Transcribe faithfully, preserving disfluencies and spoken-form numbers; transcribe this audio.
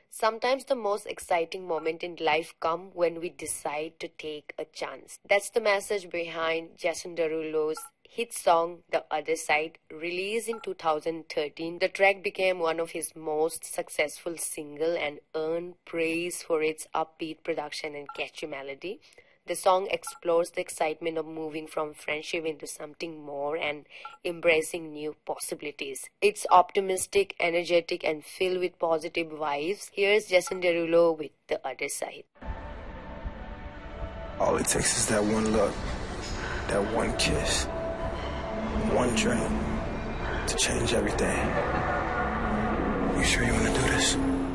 Sometimes the most exciting moment in life come when we decide to take a chance. That's the message behind Jason Derulo's hit song The Other Side. Released in two thousand thirteen, the track became one of his most successful singles and earned praise for its upbeat production and catchy melody. The song explores the excitement of moving from friendship into something more and embracing new possibilities. It's optimistic, energetic, and filled with positive vibes. Here's Jason Derulo with The Other Side. All it takes is that one look, that one kiss, one drink to change everything. You sure you want to do this?